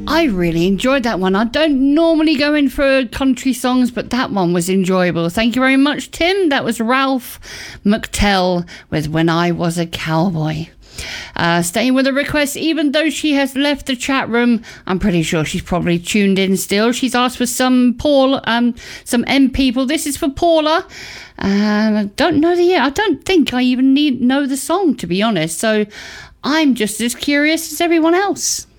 I really enjoyed that one. I don't normally go in for country songs, but that one was enjoyable. Thank you very much, Tim. That was Ralph McTell with When I Was a Cowboy. Staying with a request, even though she has left the chat room, I'm pretty sure she's probably tuned in still. She's asked for some M People. This is for Paula. I don't know the year. I don't think I even know the song, to be honest. So I'm just as curious as everyone else.